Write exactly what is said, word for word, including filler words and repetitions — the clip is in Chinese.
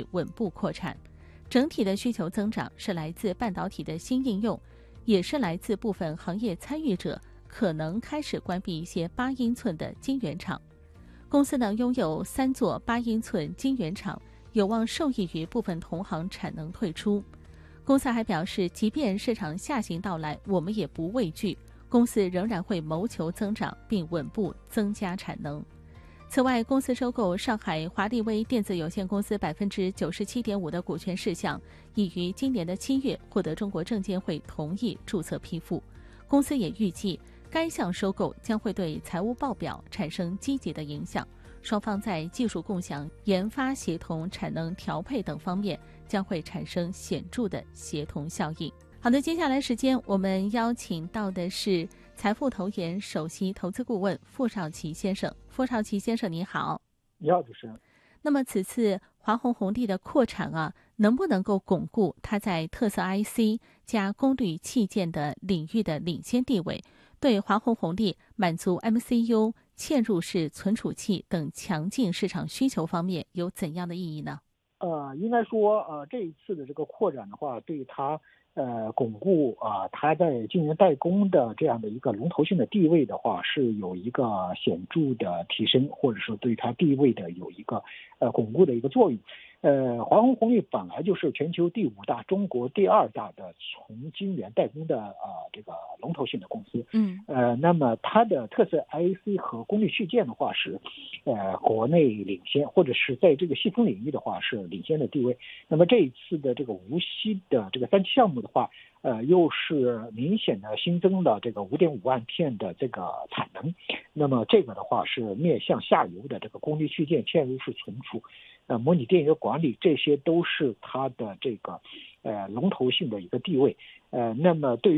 稳步扩产。整体的需求增长是来自半导体的新应用，也是来自部分行业参与者可能开始关闭一些八英寸的晶圆厂。公司呢拥有三座八英寸晶圆厂，有望受益于部分同行产能退出。公司还表示，即便市场下行到来，我们也不畏惧，公司仍然会谋求增长并稳步增加产能。此外，公司收购上海华力微电子有限公司百分之九十七点五的股权事项，已于今年的七月获得中国证监会同意注册批复。公司也预计，该项收购将会对财务报表产生积极的影响。双方在技术共享、研发协同、产能调配等方面将会产生显著的协同效应。好的，接下来时间我们邀请到的是财富投研首席投资顾问傅少奇先生。傅少奇先生，你好。 你好，主持人。 那么此次华虹红利的扩产啊，能不能够巩固它在特色 I C 加功率器件的领域的领先地位？对华虹红利满足 M C U、嵌入式存储器等强劲市场需求方面有怎样的意义呢？ 呃，应该说，呃，这一次的这个扩展的话，对它呃巩固啊、呃，它在晶圆代工的这样的一个龙头性的地位的话，是有一个显著的提升，或者说对它地位的有一个呃巩固的一个作用。呃，华虹红利本来就是全球第五大、中国第二大的从晶圆代工的呃这个龙头性的公司。 嗯。 呃，那么它的特色 I C 和功率器件的话是，呃，国内领先，或者是在这个细分领域的话是领先的地位。那么这一次的这个无锡的这个三期项目的话，呃，又是明显的新增了这个五点五万片的这个产能。那么这个的话是面向下游的这个功率器件、嵌入式存储。呃，模拟电源管理，这些都是它的这个呃龙头性的一个地位。呃，那么对于